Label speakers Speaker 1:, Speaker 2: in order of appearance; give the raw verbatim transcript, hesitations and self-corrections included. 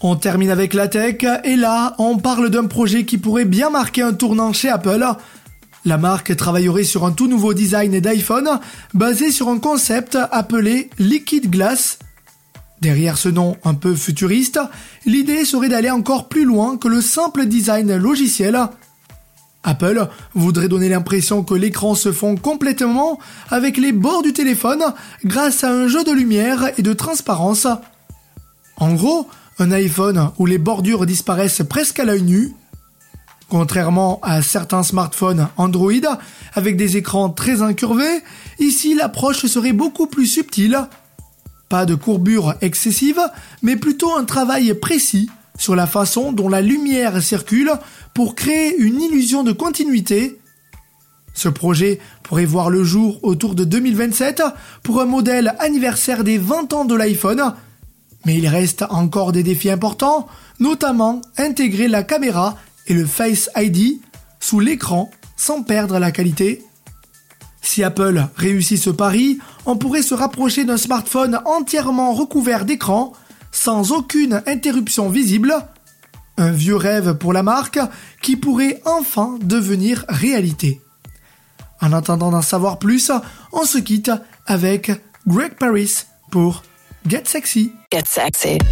Speaker 1: On termine avec la tech, et là, on parle d'un projet qui pourrait bien marquer un tournant chez Apple. La marque travaillerait sur un tout nouveau design d'iPhone, basé sur un concept appelé Liquid Glass. Derrière ce nom un peu futuriste, l'idée serait d'aller encore plus loin que le simple design logiciel. Apple voudrait donner l'impression que l'écran se fond complètement avec les bords du téléphone grâce à un jeu de lumière et de transparence. En gros, un iPhone où les bordures disparaissent presque à l'œil nu. Contrairement à certains smartphones Android avec des écrans très incurvés, ici l'approche serait beaucoup plus subtile. Pas de courbure excessive, mais plutôt un travail précis sur la façon dont la lumière circule pour créer une illusion de continuité. Ce projet pourrait voir le jour autour de deux mille vingt-sept pour un modèle anniversaire des vingt ans de l'iPhone. Mais il reste encore des défis importants, notamment intégrer la caméra et le Face I D sous l'écran sans perdre la qualité. Si Apple réussit ce pari, on pourrait se rapprocher d'un smartphone entièrement recouvert d'écran, sans aucune interruption visible. Un vieux rêve pour la marque qui pourrait enfin devenir réalité. En attendant d'en savoir plus, on se quitte avec Greg Paris pour Get Sexy.
Speaker 2: Get Sexy.